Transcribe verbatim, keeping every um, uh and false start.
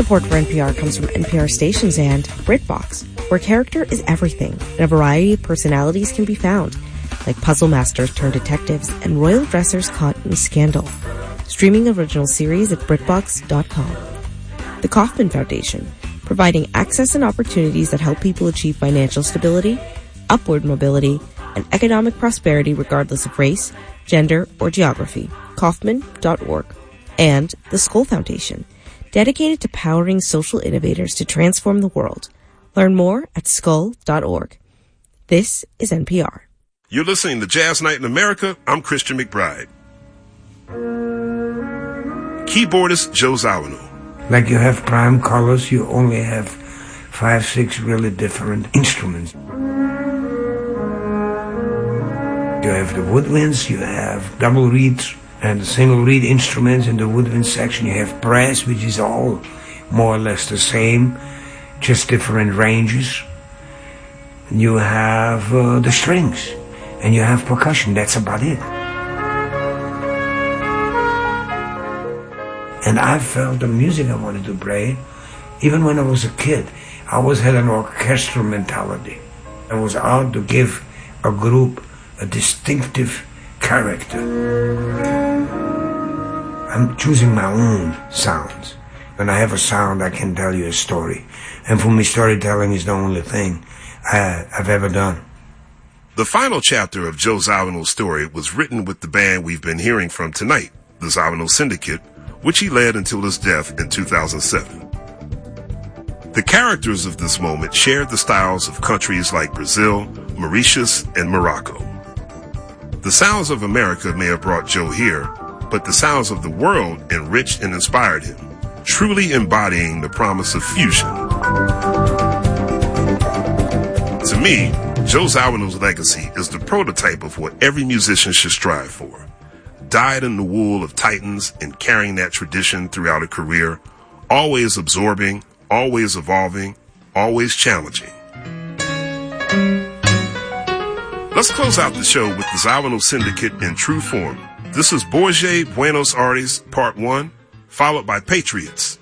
Support for N P R comes from N P R stations and BritBox, where character is everything and a variety of personalities can be found, like puzzle masters turned detectives and royal dressers caught in scandal. Streaming original series at BritBox dot com. The Kauffman Foundation, providing access and opportunities that help people achieve financial stability, upward mobility, and economic prosperity regardless of race, gender, or geography. Kauffman dot org. And the Skoll Foundation, dedicated to powering social innovators to transform the world. Learn more at skoll dot org. This is N P R. You're listening to Jazz Night in America. I'm Christian McBride. Keyboardist Joe Zawinul. Like you have prime colors, you only have five, six really different instruments. You have the woodwinds, you have double reeds and single reed instruments. In the woodwind section you have brass, which is all more or less the same, just different ranges. And you have uh, the strings, and you have percussion. That's about it. And I felt the music I wanted to play, even when I was a kid, I always had an orchestral mentality. I was out to give a group a distinctive character. I'm choosing my own sounds. When I have a sound, I can tell you a story. And for me, storytelling is the only thing I, I've ever done. The final chapter of Joe Zawinul's story was written with the band we've been hearing from tonight, the Zawinul Syndicate, which he led until his death in two thousand seven. The characters of this moment shared the styles of countries like Brazil, Mauritius, and Morocco. The sounds of America may have brought Joe here, but the sounds of the world enriched and inspired him, truly embodying the promise of fusion. To me, Joe Zawinul's legacy is the prototype of what every musician should strive for. Dyed in the wool of titans and carrying that tradition throughout a career, always absorbing, always evolving, always challenging. Let's close out the show with the Zawinul Syndicate in true form. This is Borges Buenos Aires Part one, followed by Patriots.